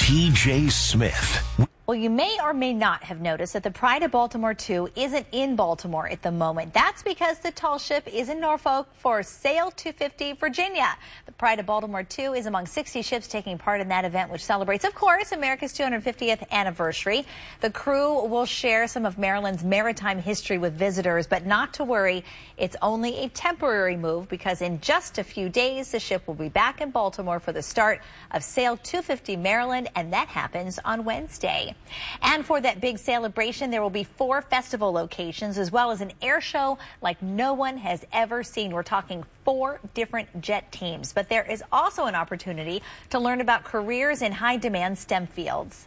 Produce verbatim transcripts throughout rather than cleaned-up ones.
T J Smith. Well, you may or may not have noticed that the Pride of Baltimore two isn't in Baltimore at the moment. That's because the tall ship is in Norfolk for Sail two fifty Virginia. The Pride of Baltimore two is among sixty ships taking part in that event, which celebrates, of course, America's two hundred fiftieth anniversary. The crew will share some of Maryland's maritime history with visitors, but not to worry, it's only a temporary move because in just a few days, the ship will be back in Baltimore for the start of Sail two fifty Maryland, and that happens on Wednesday. And for that big celebration, there will be four festival locations as well as an air show like no one has ever seen. We're talking four different jet teams, but there is also an opportunity to learn about careers in high-demand STEM fields.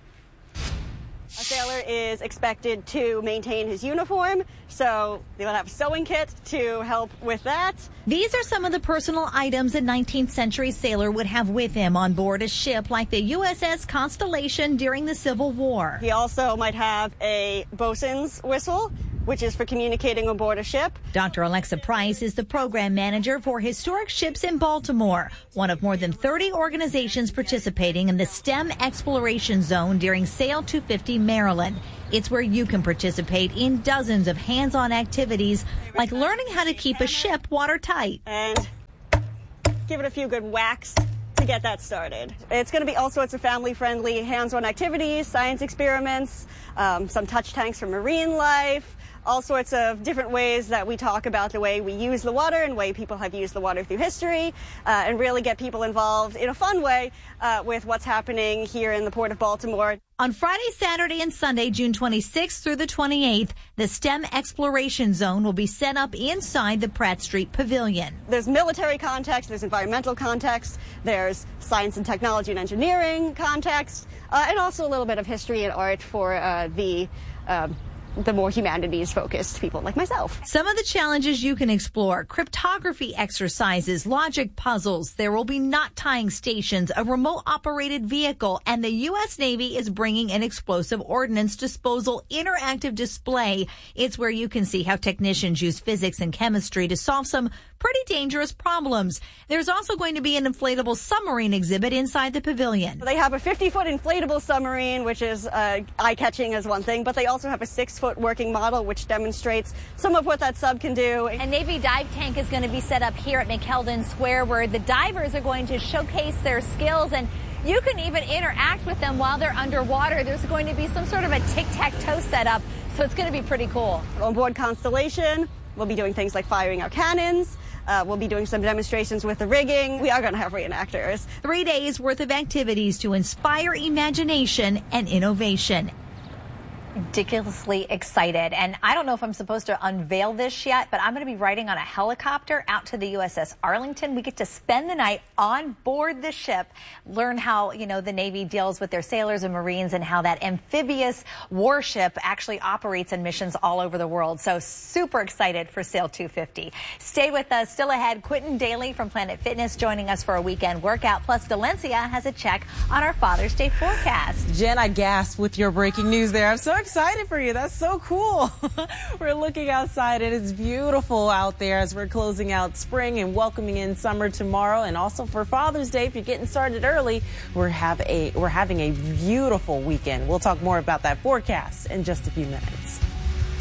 A sailor is expected to maintain his uniform, so they will have a sewing kit to help with that. These are some of the personal items a nineteenth century sailor would have with him on board a ship like the U S S Constellation during the Civil War. He also might have a bosun's whistle, which is for communicating aboard a ship. Doctor Alexa Price is the program manager for Historic Ships in Baltimore, one of more than thirty organizations participating in the STEM Exploration Zone during Sail two fifty Maryland. It's where you can participate in dozens of hands-on activities, like learning how to keep a ship watertight. And give it a few good whacks to get that started. It's going to be all sorts of family-friendly hands-on activities, science experiments, um, some touch tanks for marine life, all sorts of different ways that we talk about the way we use the water and way people have used the water through history, uh, and really get people involved in a fun way uh, with what's happening here in the Port of Baltimore. On Friday, Saturday, and Sunday, June twenty-sixth through the twenty-eighth, the STEM Exploration Zone will be set up inside the Pratt Street Pavilion. There's military context, there's environmental context, there's science and technology and engineering context, uh, and also a little bit of history and art for uh, the um, the more humanities-focused people like myself. Some of the challenges you can explore: cryptography exercises, logic puzzles. There will be knot tying stations, a remote-operated vehicle, and the U S Navy is bringing an explosive ordnance disposal interactive display. It's where you can see how technicians use physics and chemistry to solve some pretty dangerous problems. There's also going to be an inflatable submarine exhibit inside the pavilion. They have a fifty-foot inflatable submarine, which is uh, eye-catching as one thing, but they also have a six-foot working model, which demonstrates some of what that sub can do. A Navy dive tank is going to be set up here at McKeldin Square, where the divers are going to showcase their skills, and you can even interact with them while they're underwater. There's going to be some sort of a tic-tac-toe setup, so it's going to be pretty cool. On board Constellation, we'll be doing things like firing our cannons. Uh, we'll be doing some demonstrations with the rigging. We are going to have reenactors. Three days worth of activities to inspire imagination and innovation. Ridiculously excited, and I don't know if I'm supposed to unveil this yet, but I'm going to be riding on a helicopter out to the U S S Arlington. We get to spend the night on board the ship, learn how, you know, the Navy deals with their sailors and Marines and how that amphibious warship actually operates in missions all over the world. So super excited for Sail two fifty. Stay with us. Still ahead, Quentin Daly from Planet Fitness joining us for a weekend workout. Plus, Valencia has a check on our Father's Day forecast. Jen, I gasped with your breaking news there. I'm so excited for you. That's so cool. We're looking outside. It is beautiful out there as we're closing out spring and welcoming in summer tomorrow. And also for Father's Day, if you're getting started early, we're have a we're having a beautiful weekend. We'll talk more about that forecast in just a few minutes.